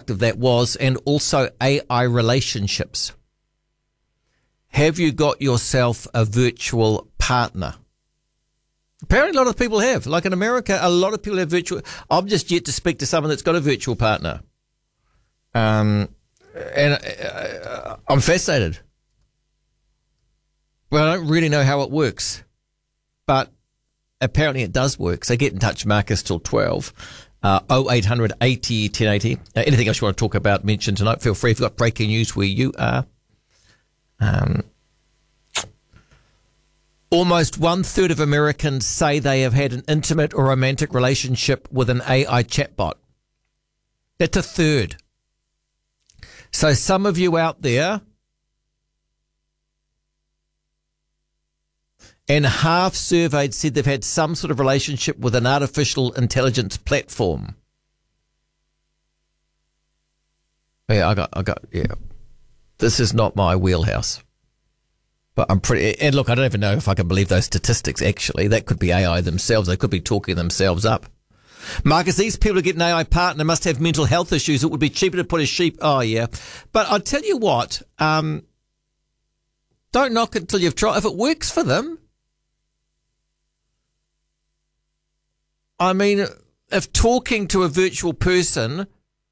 destructive that was, and also AI relationships. Have you got yourself a virtual partner? Apparently a lot of people have. Like in America, a lot of people have virtual. I'm just yet to speak to someone that's got a virtual partner. And I'm fascinated. Well, I don't really know how it works, but apparently it does work. So get in touch, Marcus, till 12. 0800 80 1080. Anything else you want to talk about, mention tonight, feel free. If you've got breaking news where you are. Almost 1/3 of Americans say they have had an intimate or romantic relationship with an AI chatbot. That's a third. So some of you out there, and half surveyed said they've had some sort of relationship with an artificial intelligence platform. Yeah, I got. This is not my wheelhouse. But I'm pretty, and look, I don't even know if I can believe those statistics actually. That could be AI themselves. They could be talking themselves up. Marcus, these people who get an AI partner must have mental health issues. It would be cheaper to put a sheep. Oh, yeah. But I'll tell you what, don't knock it until you've tried. If it works for them, I mean, if talking to a virtual person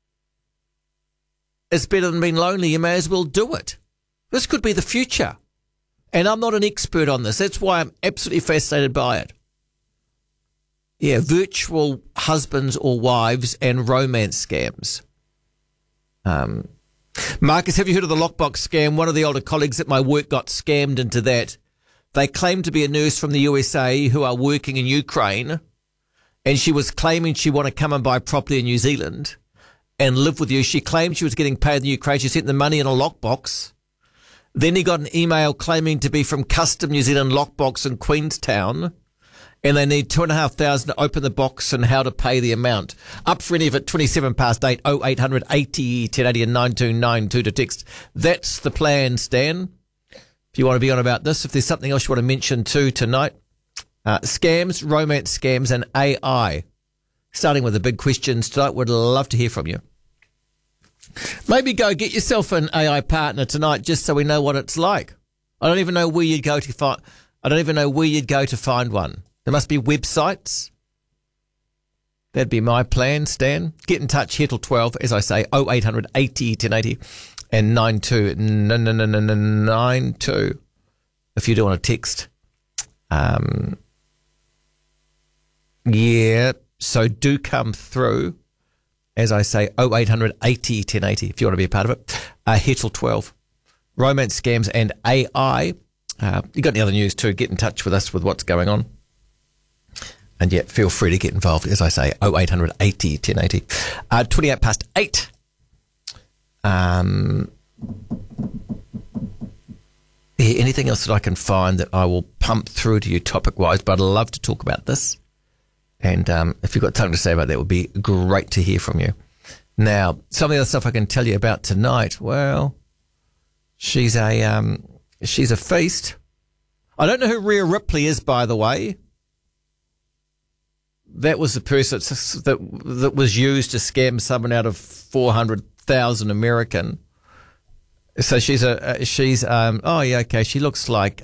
is better than being lonely, you may as well do it. This could be the future. And I'm not an expert on this. That's why I'm absolutely fascinated by it. Yeah, virtual husbands or wives and romance scams. Marcus, have you heard of the lockbox scam? One of the older colleagues at my work got scammed into that. They claimed to be a nurse from the USA who are working in Ukraine, and she was claiming she wanted to come and buy property in New Zealand and live with you. She claimed she was getting paid in Ukraine. She sent the money in a lockbox. Then he got an email claiming to be from Custom New Zealand Lockbox in Queenstown, and they need $2,500 to open the box and how to pay the amount. Up for any of it, 27 past 8, 0800 80 1080 and 9292 to text. That's the plan, Stan. If you want to be on about this, if there's something else you want to mention too tonight. Scams, romance scams, and AI. Starting with the big questions tonight. Would love to hear from you. Maybe go get yourself an AI partner tonight, just so we know what it's like. I don't even know where you'd go to find. I don't even know where you'd go to find one. There must be websites. That'd be my plan, Stan. Get in touch here till 12, as I say, 0800 80 1080 and 9292 if you do want to text. Yeah, so do come through. As I say, 0800 80 1080 if you want to be a part of it. Here till 12. Romance scams and AI. You got any other news too? Get in touch with us with what's going on. And yeah, feel free to get involved. As I say, 0800 80 1080. 28 past 8. Anything else that I can find that I will pump through to you topic-wise, but I'd love to talk about this. And if you've got something to say about that, it would be great to hear from you. Now, some of the other stuff I can tell you about tonight, well, she's a feast. I don't know who Rhea Ripley is, by the way. That was the person that was used to scam someone out of 400,000 American. So she's oh yeah, okay. She looks like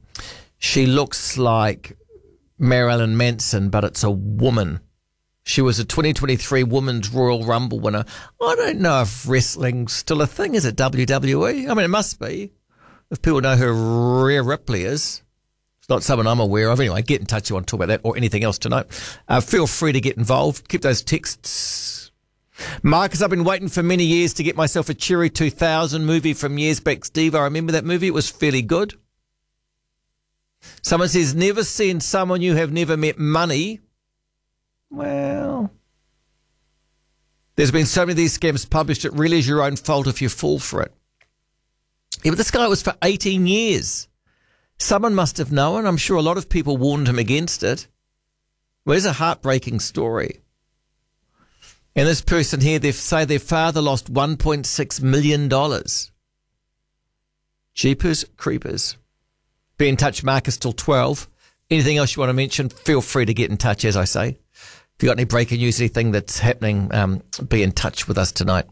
Marilyn Manson, but it's a woman. She was a 2023 Women's Royal Rumble winner. I don't know if wrestling's still a thing. Is it WWE? I mean, it must be. If people know who Rhea Ripley is. It's not someone I'm aware of. Anyway, get in touch if you want to talk about that or anything else tonight. Feel free to get involved. Keep those texts. Marcus, I've been waiting for many years to get myself a Cherry 2000 movie from years back. Steve, I remember that movie. It was fairly good. Someone says, never send someone you have never met money. Well, there's been so many of these scams published, it really is your own fault if you fall for it. Yeah, but this guy was for 18 years. Someone must have known. I'm sure a lot of people warned him against it. Well, it's a heartbreaking story. And this person here, they say their father lost $1.6 million. Jeepers creepers. Be in touch, Marcus, till 12. Anything else you want to mention, feel free to get in touch, as I say. If you got any breaking news, anything that's happening, be in touch with us tonight.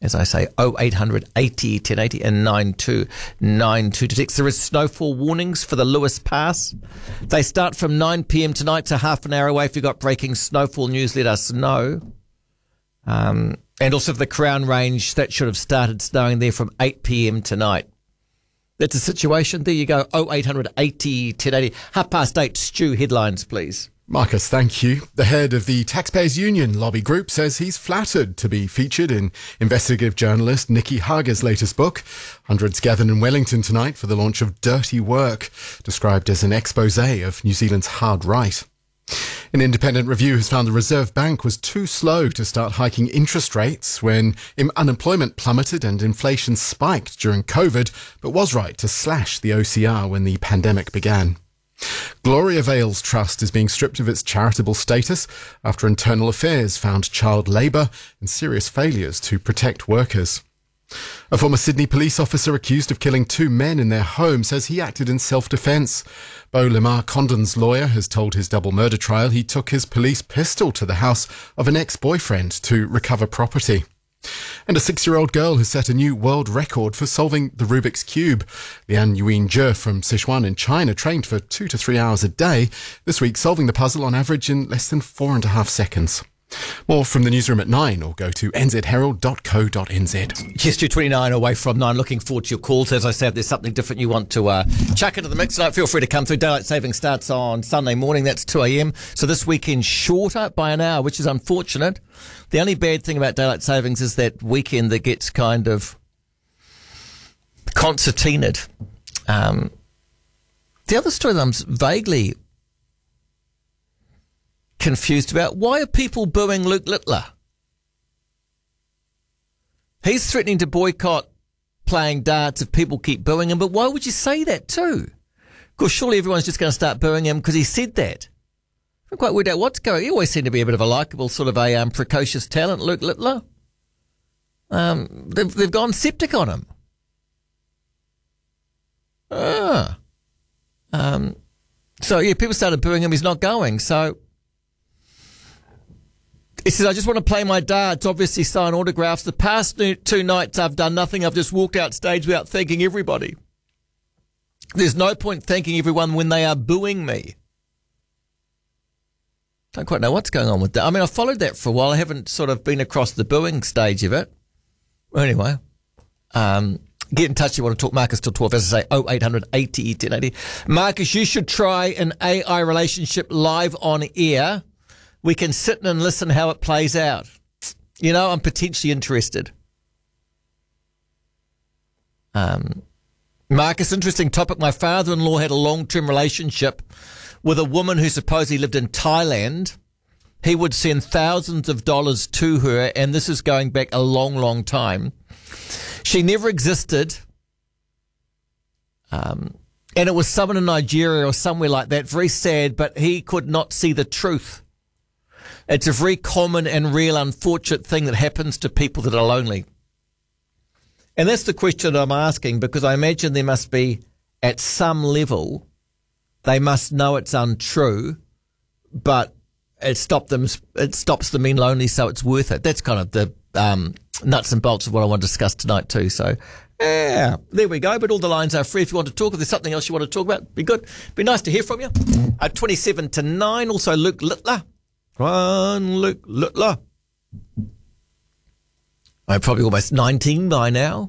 As I say, 0800 80 1080 and 9292 to text. There is snowfall warnings for the Lewis Pass. They start from 9 p.m. tonight, so half an hour away. If you've got breaking snowfall news, let us know. And also for the Crown Range, that should have started snowing there from 8 p.m. tonight. That's the situation. There you go, 0800 80 1080. 8:30, Stu, headlines, please. Marcus, thank you. The head of the Taxpayers Union lobby group says he's flattered to be featured in investigative journalist Nicky Hager's latest book. Hundreds gathered in Wellington tonight for the launch of Dirty Work, described as an expose of New Zealand's hard right. An independent review has found the Reserve Bank was too slow to start hiking interest rates when unemployment plummeted and inflation spiked during COVID, but was right to slash the OCR when the pandemic began. Gloria Vales Trust is being stripped of its charitable status after Internal Affairs found child labour and serious failures to protect workers. A former Sydney police officer accused of killing 2 men in their home says he acted in self-defence. Beau Lamar Condon's lawyer has told his double murder trial he took his police pistol to the house of an ex-boyfriend to recover property. And a 6-year-old girl has set a new world record for solving the Rubik's Cube. Lian Yuin Zhe from Sichuan in China trained for 2 to 3 hours a day, this week solving the puzzle on average in less than 4.5 seconds. More from the newsroom at 9 or go to nzherald.co.nz. Yes, you're 29 away from 9. Looking forward to your calls. As I said, if there's something different you want to chuck into the mix tonight, feel free to come through. Daylight saving starts on Sunday morning. That's 2 a.m. So this weekend shorter by an hour, which is unfortunate. The only bad thing about daylight savings is that weekend that gets kind of concertinaed. The other story that I'm vaguely confused about, why are people booing Luke Littler? He's threatening to boycott playing darts if people keep booing him, but why would you say that too? Because surely everyone's just going to start booing him because he said that. I'm quite worried out what's going. He always seemed to be a bit of a likeable sort of a precocious talent, Luke Littler. They've gone septic on him. So yeah, people started booing him. He's not going. So he says, I just want to play my darts, obviously sign autographs. The past 2 nights I've done nothing. I've just walked out stage without thanking everybody. There's no point thanking everyone when they are booing me. Don't quite know what's going on with that. I mean, I've followed that for a while. I haven't sort of been across the booing stage of it. Well, anyway, get in touch if you want to talk. Marcus till 12, as I say, 0800 80 1080. Marcus, you should try an AI relationship live on air. We can sit and listen how it plays out. You know, I'm potentially interested. Marcus, interesting topic. My father-in-law had a long-term relationship with a woman who supposedly lived in Thailand. He would send thousands of dollars to her, and this is going back a long, long time. She never existed. And it was someone in Nigeria or somewhere like that. Very sad, but he could not see the truth. It's a very common and real unfortunate thing that happens to people that are lonely. And that's the question I'm asking, because I imagine there must be, at some level, they must know it's untrue, but it stops them being lonely, so it's worth it. That's kind of the nuts and bolts of what I want to discuss tonight too. So, yeah, there we go. But all the lines are free if you want to talk. If there's something else you want to talk about, be good. Be nice to hear from you. 27 to 9. Also, Luke Littler. One Luke Littler. I'm probably almost 19 by now.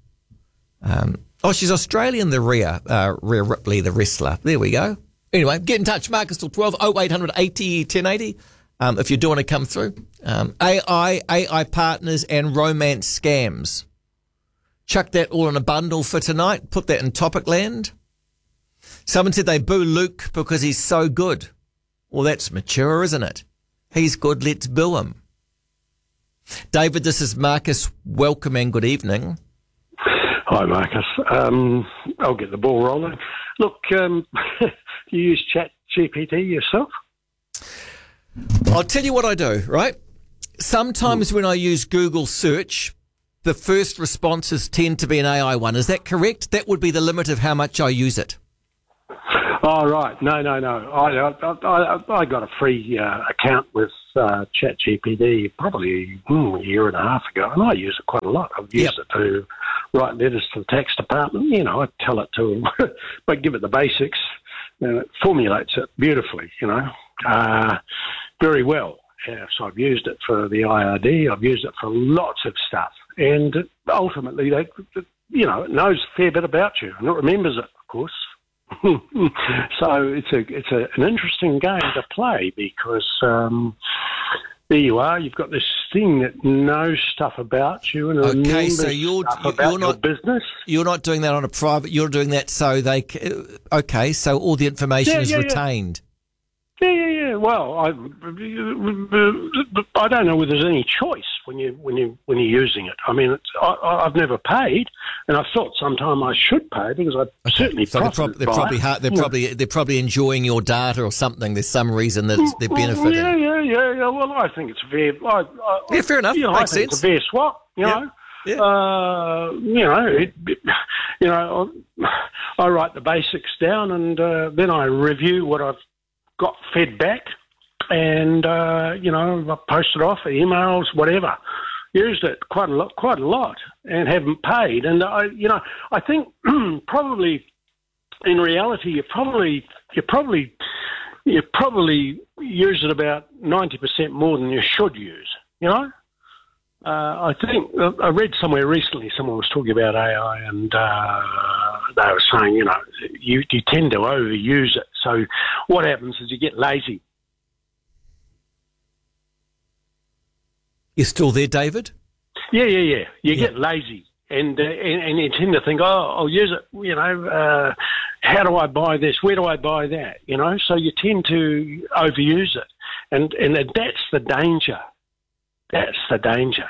She's Australian, the Rhea Ripley, the wrestler. There we go. Anyway, get in touch. Marcus till 12, 0800 80 1080. If you do want to come through. AI partners and romance scams. Chuck that all in a bundle for tonight. Put that in topic land. Someone said they boo Luke because he's so good. Well, that's mature, isn't it? He's good, let's boo him. David, this is Marcus. Welcome and good evening. Hi, Marcus. I'll get the ball rolling. Look, you use ChatGPT yourself? I'll tell you what I do, right? Sometimes when I use Google search, the first responses tend to be an AI one. Is that correct? That would be the limit of how much I use it. Oh, right. No. I got a free account with ChatGPT probably a year and a half ago, and I use it quite a lot. I've used it to write letters to the tax department. I tell it to them, but give it the basics, and it formulates it beautifully, very well. Yeah, so I've used it for the IRD. I've used it for lots of stuff, and ultimately, it knows a fair bit about you, and it remembers it, of course. So it's an interesting game to play because there you are. You've got this thing that knows stuff about you and remembers so you're your not business. You're not doing that on a private. You're doing that so they. Okay, so all the information is retained. Yeah. Well, I don't know whether there's any choice when you're using it. I mean, I've never paid, and I thought sometime I should pay because I certainly. So they're probably enjoying your data or something. There's some reason that they're benefiting. Yeah. Well, I think it's fair. Fair enough. Makes sense. It's a fair swap. You know. Yeah. I write the basics down, and then I review what I've got fed back, and I posted off emails, whatever. Used it quite a lot, and haven't paid. And I think probably in reality, you probably use it about 90% more than you should use. I think I read somewhere recently someone was talking about AI, and they were saying, you tend to overuse it. So what happens is you get lazy. You're still there, David? Yeah. You get lazy, and you tend to think, I'll use it. How do I buy this? Where do I buy that? So you tend to overuse it, and that's the danger. That's the danger.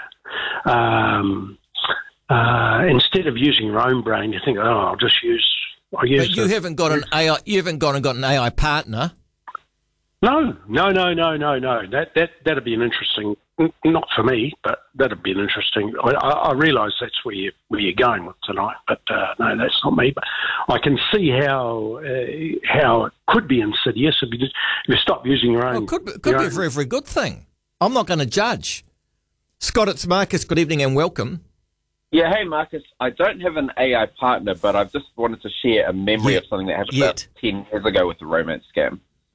Instead of using your own brain, you think, I'll use. But you haven't got an AI. You haven't gone and got an AI partner. No. That'd be an interesting. Not for me, but that'd be an interesting. I realise that's where you're going with tonight, but no, that's not me. But I can see how it could be insidious if you stop using your own. It could be a very, very good thing. I'm not going to judge. Scott, it's Marcus. Good evening and welcome. Yeah, hey, Marcus. I don't have an AI partner, but I've just wanted to share a memory of something that happened about 10 years ago with the romance scam.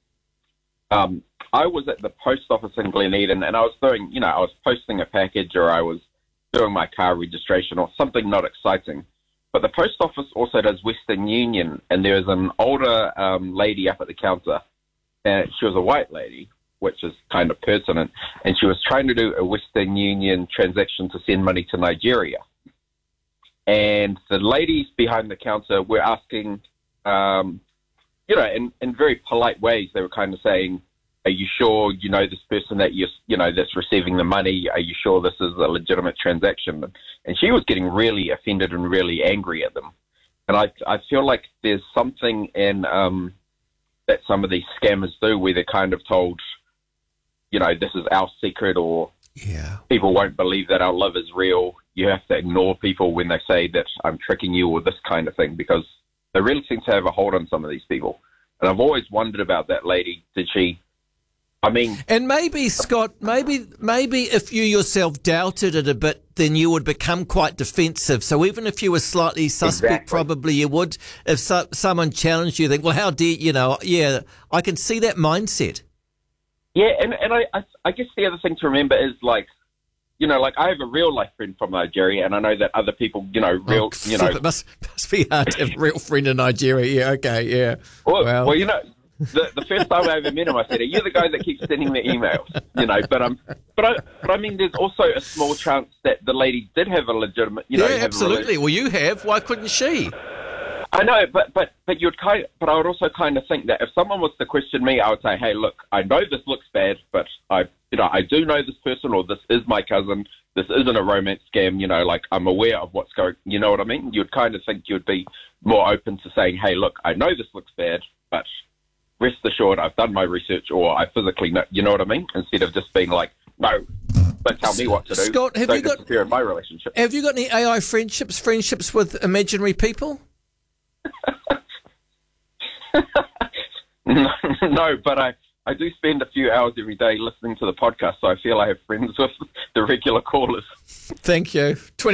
I was at the post office in Gleneden, and I was doing, I was posting a package, or I was doing my car registration or something not exciting. But the post office also does Western Union, and there was an older lady up at the counter, and she was a white lady, which is kind of pertinent, and she was trying to do a Western Union transaction to send money to Nigeria. And the ladies behind the counter were asking, in very polite ways, they were kind of saying, are you sure you know this person that that's receiving the money? Are you sure this is a legitimate transaction? And she was getting really offended and really angry at them. And I feel like there's something in that some of these scammers do where they're kind of told, this is our secret, or people won't believe that our love is real. You have to ignore people when they say that I'm tricking you or this kind of thing, because they really seem to have a hold on some of these people. And I've always wondered about that lady. Did she... And maybe, Scott, maybe if you yourself doubted it a bit, then you would become quite defensive. So even if you were slightly suspect, probably you would. If someone challenged you, think, well, how dare I can see that mindset. Yeah, and I guess the other thing to remember is I have a real life friend from Nigeria, and I know that other people, it must be hard to have a real friend in Nigeria. Yeah, okay, yeah. Well, the first time I ever met him, I said, "Are you the guy that keeps sending the emails?" But I mean, there's also a small chance that the lady did have a legitimate, absolutely. Well, you have. Why couldn't she? I know, but I would also kind of think that if someone was to question me, I would say, "Hey, look, I know this looks bad, but I do know this person, or this is my cousin. This isn't a romance scam. I'm aware of what's going. You know what I mean? You'd kind of think you'd be more open to saying, "Hey, look, I know this looks bad, but rest assured, I've done my research, or I physically know." You know what I mean? Instead of just being like, "No, don't tell me what to do." Scott, have you got in my relationship? Have you got any AI friendships with imaginary people? No, but I do spend a few hours every day listening to the podcast, so I feel I have friends with the regular callers. Thank you.